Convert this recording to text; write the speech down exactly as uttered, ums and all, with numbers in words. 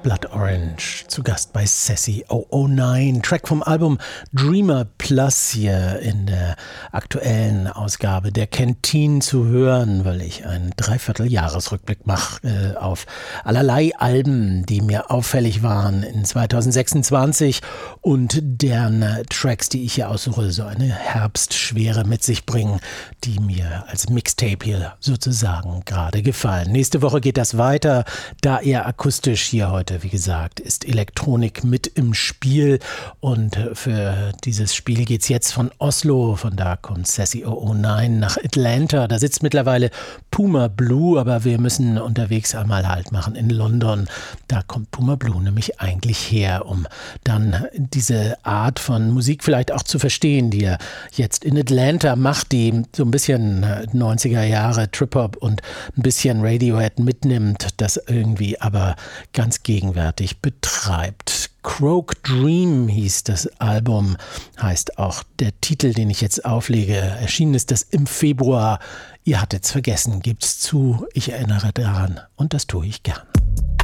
Blood Orange, zu Gast bei Sassy null null neun. Track vom Album Dreamer Plus hier in der aktuellen Ausgabe der Canteen zu hören, weil ich einen Dreivierteljahresrückblick mache äh, auf allerlei Alben, die mir auffällig waren in zweitausendsechsundzwanzig und deren äh, Tracks, die ich hier aussuche, so eine Herbstschwere mit sich bringen, die mir als Mixtape hier sozusagen gerade gefallen. Nächste Woche geht das weiter, da eher akustisch. Hier heute, wie gesagt, ist Elektronik mit im Spiel und für dieses Spiel geht es jetzt von Oslo, von da kommt Sassy null null neun nach Atlanta. Da sitzt mittlerweile Puma Blue, aber wir müssen unterwegs einmal Halt machen in London. Da kommt Puma Blue nämlich eigentlich her, um dann diese Art von Musik vielleicht auch zu verstehen, die er jetzt in Atlanta macht, die so ein bisschen neunziger Jahre Trip-Hop und ein bisschen Radiohead mitnimmt, das irgendwie aber ganz gegenwärtig betreibt. Croak Dream hieß das Album, heißt auch der Titel, den ich jetzt auflege. Erschienen ist das im Februar. Ihr hattet's vergessen, gebt's zu. Ich erinnere daran und das tue ich gern.